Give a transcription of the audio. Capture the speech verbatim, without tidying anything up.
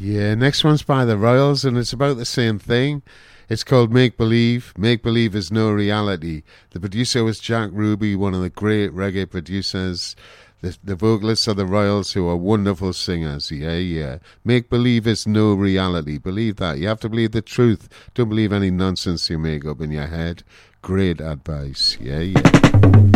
Yeah, next one's by the Royals, and it's about the same thing. It's called Make Believe. Make Believe is no reality. The producer was Jack Ruby, one of the great reggae producers. The, the vocalists are the Royals, who are wonderful singers. Yeah, yeah. Make believe is no reality. Believe that. You have to believe the truth. Don't believe any nonsense you make up in your head. Great advice. Yeah, yeah.